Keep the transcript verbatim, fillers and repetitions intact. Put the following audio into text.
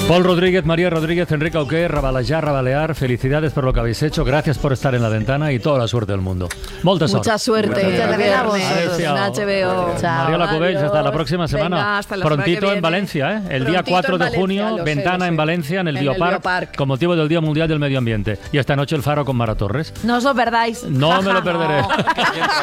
Paul Rodríguez, María Rodríguez, Enrique Auqué, Rabalejar, Rabalear, felicidades por lo que habéis hecho, gracias por estar en la ventana y toda la suerte del mundo. Molta sort. Mucha suerte. Muchas gracias a vosotros. En H B O. Chao. Mariola Cubells, hasta la próxima semana. Venga, hasta la semana Prontito que en viene. Valencia, ¿eh? El Prontito día cuatro en de Valencia, junio, lo sé, ventana lo sé. en Valencia, en el En el Biopark, Biopark. con motivo del Día Mundial del Medio Ambiente. Y esta noche el Faro con Mara Torres. No os lo perdáis. No Jaja. me lo perderé.